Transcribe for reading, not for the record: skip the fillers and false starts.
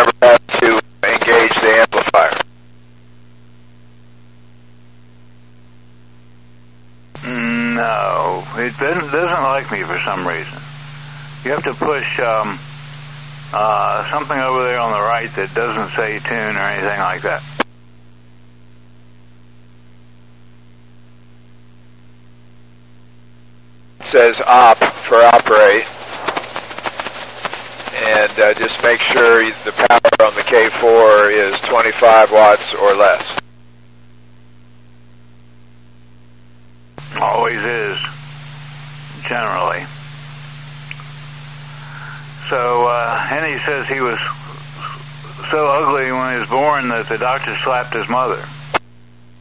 ever have to engage the amplifier? No, it doesn't like me for some reason. You have to push something over there on the right that doesn't say tune or anything like that. It says op for operate. And just make sure the power on the K4 is 25 watts or less. Always is, generally. So Henny says he was so ugly when he was born that the doctor slapped his mother.